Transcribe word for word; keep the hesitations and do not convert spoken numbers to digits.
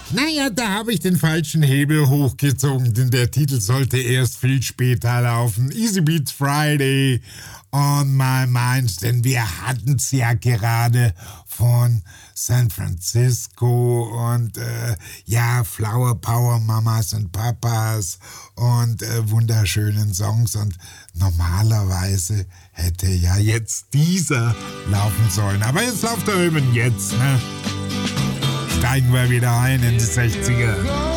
Naja, da habe ich den falschen Hebel hochgezogen, denn der Titel sollte erst viel später laufen. Easy Beats Friday on my mind, denn wir hatten's ja gerade von San Francisco und äh, ja, Flower Power Mamas und Papas und äh, wunderschönen Songs, und normalerweise hätte ja jetzt dieser laufen sollen, aber jetzt läuft er eben jetzt, ne? Steigen wir wieder ein in die sechziger.